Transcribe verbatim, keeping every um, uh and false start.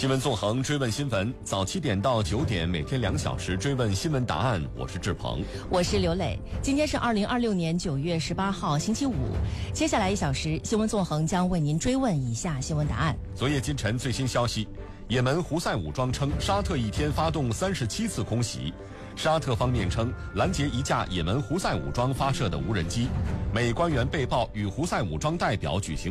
新闻纵横，追问新闻，早七点到九点，每天两小时追问新闻答案。我是志鹏， 我是刘磊。今天是二零二六年九月十八号，星期五。接下来一小时，新闻纵横将为您追问以下新闻答案。 昨夜今晨最新消息，也门胡塞武装称，沙特一天发动三十七次空袭。沙特方面称拦截一架也门胡塞武装发射的无人机。美官员被曝与胡塞武装代表举行